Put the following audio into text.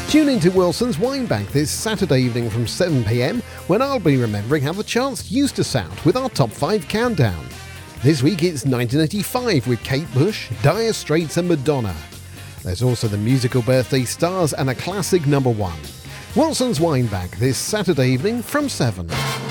Tune into Wilson's Wine Bank this Saturday evening from 7pm when I'll be remembering how the charts used to sound with our top 5 countdown. This week it's 1985 with Kate Bush, Dire Straits and Madonna. There's also the musical Birthday Stars and a classic number 1. Wilson's Wine Bank this Saturday evening from 7.